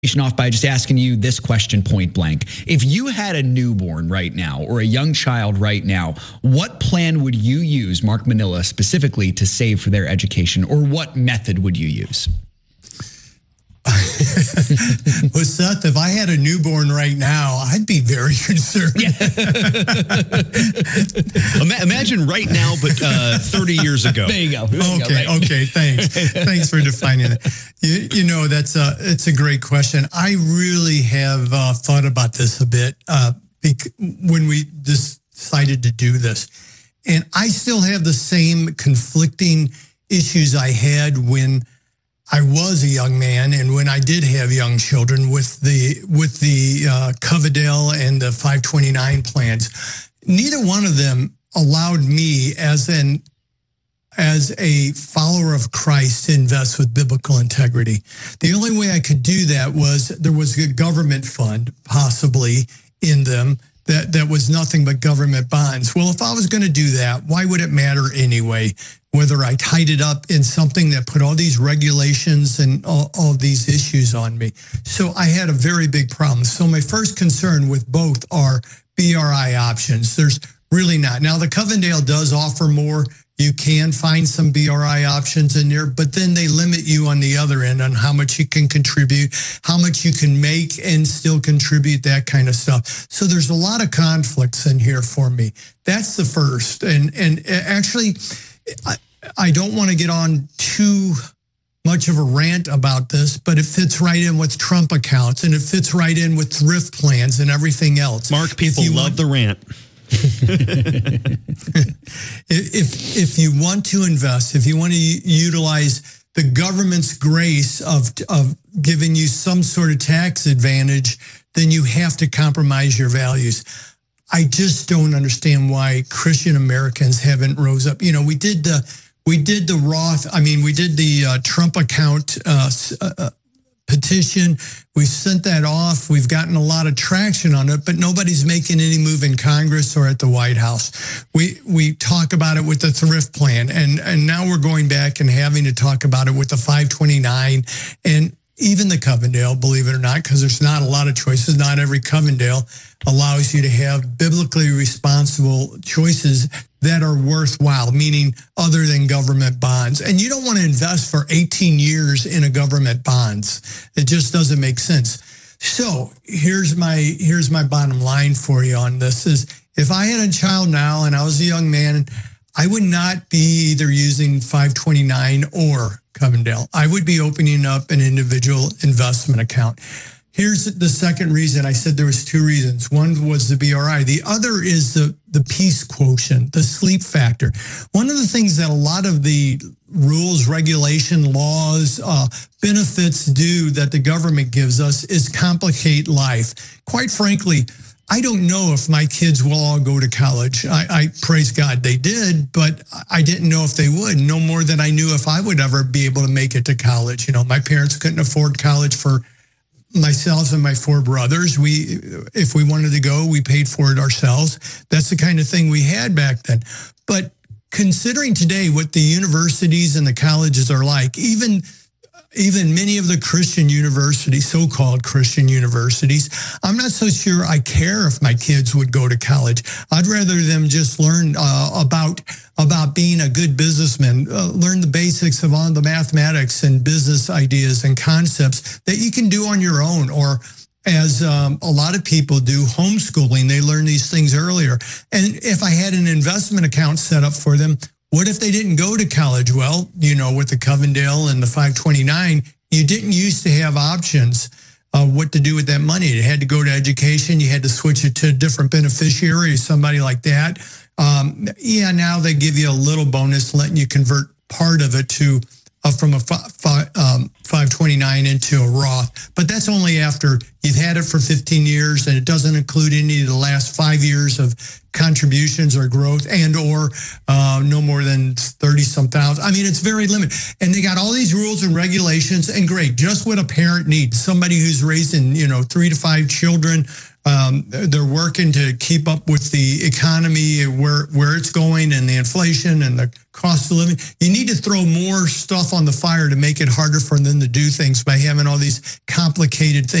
off by just asking you this question point blank. If you had a newborn right now or a young child right now, what plan would you use, Mark Manila specifically, to save for their education, or what method would you use? Well, Seth, if I had a newborn right now, I'd be very concerned. Yeah. Imagine right now, but 30 years ago. There you go. Okay, thanks. Thanks for defining it. You know, it's a great question. I really have thought about this a bit when we decided to do this. And I still have the same conflicting issues I had when I was a young man and when I did have young children with the Coverdell and the 529 plans. Neither one of them allowed me as a follower of Christ to invest with biblical integrity. The only way I could do that was there was a government fund possibly in them that was nothing but government bonds. Well, if I was going to do that, why would it matter anyway? Whether I tied it up in something that put all these regulations and all these issues on me. So I had a very big problem. So my first concern with both are BRI options. There's really not. Now, the Coverdell does offer more. You can find some BRI options in there, but then they limit you on the other end on how much you can contribute, how much you can make and still contribute, that kind of stuff. So there's a lot of conflicts in here for me. That's the first. And actually, I don't want to get on too much of a rant about this, but it fits right in with Trump accounts and it fits right in with thrift plans and everything else. Mark, people love the rant. If you want to invest, if you want to utilize the government's grace of giving you some sort of tax advantage, then you have to compromise your values. I just don't understand why Christian Americans haven't rose up. You know, we did the Roth. We did the Trump account petition. We sent that off. We've gotten a lot of traction on it, but nobody's making any move in Congress or at the White House. We talk about it with the thrift plan, and now we're going back and having to talk about it with the 529 and even the Coverdell, believe it or not, because there's not a lot of choices. Not every Coverdell allows you to have biblically responsible choices that are worthwhile, meaning other than government bonds. And you don't want to invest for 18 years in a government bonds. It just doesn't make sense. So here's my bottom line for you on this is if I had a child now and I was a young man, I would not be either using 529 or Coverdell. I would be opening up an individual investment account. Here's the second reason. I said there was two reasons. One was the BRI. The other is the peace quotient, the sleep factor. One of the things that a lot of the rules, regulation, laws, benefits do that the government gives us is complicate life. Quite frankly, I don't know if my kids will all go to college. I praise God they did, but I didn't know if they would, no more than I knew if I would ever be able to make it to college. You know, my parents couldn't afford college for myself and my four brothers. If we wanted to go, we paid for it ourselves. That's the kind of thing we had back then. But considering today what the universities and the colleges are like, even many of the Christian universities, so-called Christian universities, I'm not so sure I care if my kids would go to college. I'd rather them just learn about being a good businessman, learn the basics of all the mathematics and business ideas and concepts that you can do on your own, or as a lot of people do, homeschooling. They learn these things earlier. And if I had an investment account set up for them, what if they didn't go to college? Well, you know, with the Coverdell and the 529, you didn't used to have options what to do with that money. It had to go to education. You had to switch it to a different beneficiary, somebody like that. Now they give you a little bonus, letting you convert part of it to from a 529 into a Roth. But that's only after you've had it for 15 years, and it doesn't include any of the last 5 years of contributions or growth and or no more than 30-some thousand. I mean, it's very limited. And they got all these rules and regulations, and great, just what a parent needs. Somebody who's raising, 3 to 5 children, They're working to keep up with the economy, where it's going, and the inflation and the cost of living. You need to throw more stuff on the fire to make it harder for them to do things by having all these complicated things.